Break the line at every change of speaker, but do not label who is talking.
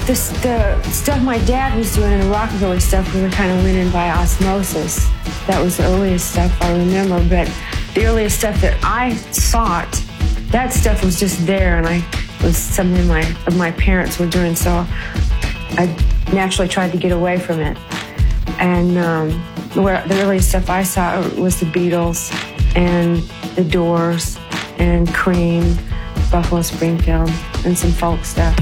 The stuff my dad was doing, the rockabilly stuff, we kind of went in by osmosis. That was the earliest stuff I remember, but the earliest stuff that I sought, that stuff was just there, and was something my parents were doing, so I naturally tried to get away from it. And the earliest stuff I saw was the Beatles and the Doors and Cream, Buffalo Springfield, and some folk stuff.